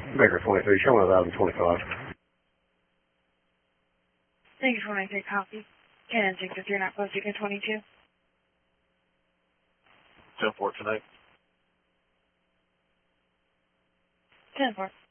Baker 23, show 1025. Thank you for making a copy. Canon 603, not close, Beacon 22. 10-4 tonight. 10-4.